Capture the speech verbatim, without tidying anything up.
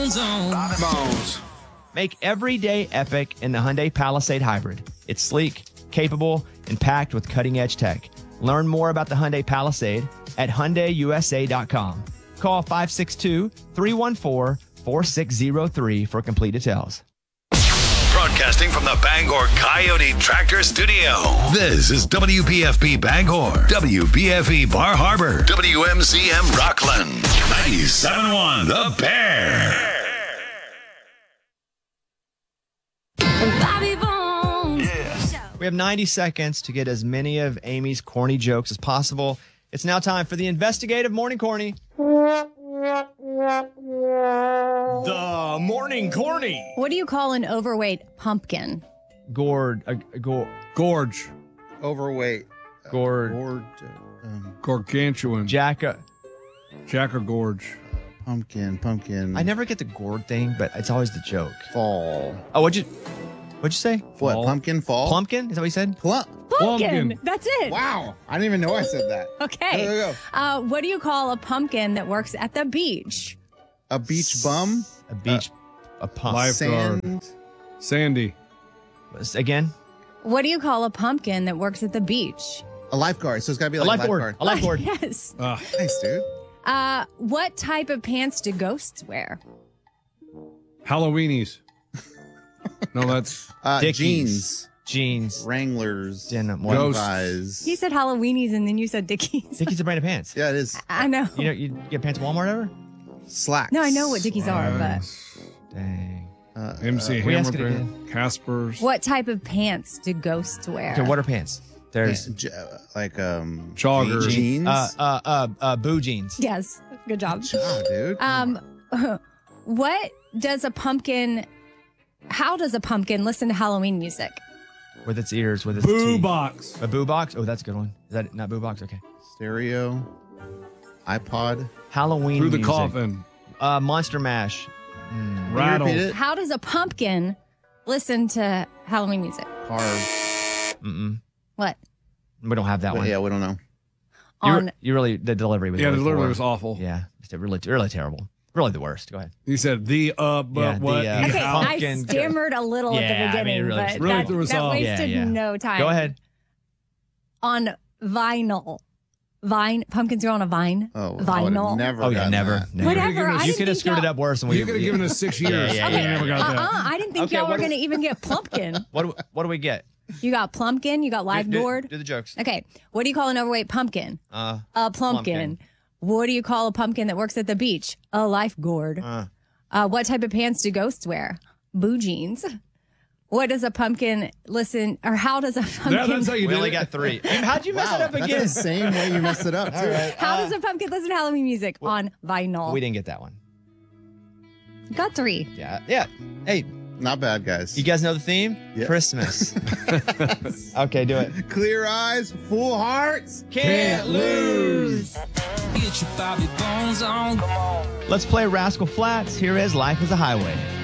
Bones. Make every day epic in the Hyundai Palisade Hybrid. It's sleek, capable, and packed with cutting-edge tech. Learn more about the Hyundai Palisade at Hyundai U S A dot com. Call five six two, three one four, four six zero three for complete details. Broadcasting from the Bangor Coyote Tractor Studio. This is W B F B Bangor, W B F E Bar Harbor, W M C M Rockland, ninety-seven point one The Bear. Bobby Bones. Yeah. We have ninety seconds to get as many of Amy's corny jokes as possible. It's now time for the investigative morning corny. The morning corny. What do you call an overweight pumpkin? Gourd. Uh, go, Gorge. Overweight. gourd. Gourd. Um, Gargantuan. Jack. Uh, Jack or Gorge. pumpkin. Pumpkin. I never get the gourd thing, but it's always the joke. Fall. Oh, what'd you, what'd you say? What? Fall. Pumpkin fall? Plumpkin? Is that what you said? Plum. Pumpkin. Pumpkin. That's it. Wow. I didn't even know I said that. Okay. There we go. Uh, what do you call a pumpkin that works at the beach? A beach bum. A beach. a pump. Lifeguard. Sand. Sandy. Again? What do you call a pumpkin that works at the beach? A lifeguard. So it's got to be A like a lifeguard. lifeguard. A lifeguard. Yes. Uh, Nice, dude. Uh, what type of pants do ghosts wear? Halloweenies. No, that's Uh, Dickies. jeans. Jeans. Wranglers. Denim. What? Ghost. Levi's. He said Halloweenies and then you said Dickies. Dickies a brand of pants. Yeah, it is. I know. You know, you get pants at Walmart ever? Slacks. No, I know what Dickies are, but Dang. Uh, M C we ask Hammer it Band, Casper's, what type of pants do ghosts wear? Okay, what are pants? There's yeah, j- like um Joggers. jeans. uh uh uh uh boo jeans. Yes. Good job. Ah, dude. Um, what does a pumpkin? How does a pumpkin listen to Halloween music? With its ears, with its Boo teeth. Box. A boo box? Oh, that's a good one. Is that not boo box? Okay. Stereo. iPod. Halloween Through the music. coffin. Uh, Monster Mash. Can you Rattle. repeat it? How does a pumpkin listen to Halloween music? Carve. Mm-mm. What? We don't have that one. Yeah, we don't know. You, On you really, the delivery was Yeah, really the delivery poor. was awful. Yeah, it's really, really terrible. Really the worst. Go ahead. He said the uh, but Yeah, the, what? uh, he Okay, how- I Pumpkin. stammered a little at Yeah, the I mean, beginning, it really- but really that, threw us that off. wasted Yeah, yeah. no time. Go ahead. On vinyl. Vine. Pumpkins are on a vine. Oh, I would've Vinyl. never Oh, yeah, gotten never. that. never. Whatever. You I could You didn't could have think screwed it y'all- up worse. Than we You could have given us six years. yeah, We yeah, never yeah. got Uh-uh, that. I didn't think Okay, y'all what were is- going to even get Plumpkin. What do, what do we get? You got Plumpkin. You got Live do, Gourd. do the jokes. Okay. What do you call an overweight pumpkin? Uh, A plumpkin. Plumpkin. What do you call a pumpkin that works at the beach? A life gourd. uh, Uh, what type of pants do ghosts wear? Boo jeans. What does a pumpkin listen, or how does a pumpkin? That, that's how you we did only it. got three. How'd you mess Wow, it up that's again? the same way you messed it up, too. All right. how uh, does a pumpkin listen to Halloween music? On vinyl. We didn't get that one. Got three. Yeah. Yeah. Hey, Not bad, guys. you guys know the theme? Yeah. Christmas. Okay, do it. Clear eyes, full hearts. Can't lose. Get your Bobby Bones on. Let's play Rascal Flats. Here is Life is a Highway.